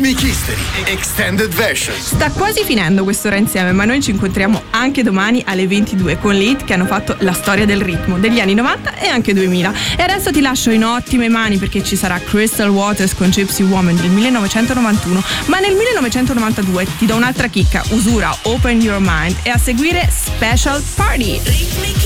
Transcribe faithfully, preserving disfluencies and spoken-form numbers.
Ritmic History Extended Version. Sta quasi finendo quest'ora insieme, ma noi ci incontriamo anche domani alle ventidue con le hit che hanno fatto la storia del ritmo degli anni novanta e anche duemila. E adesso ti lascio in ottime mani perché ci sarà Crystal Waters con Gypsy Woman del millenovecentonovantuno, ma nel millenovecentonovantadue ti do un'altra chicca, Usura, Open Your Mind, e a seguire Special Party.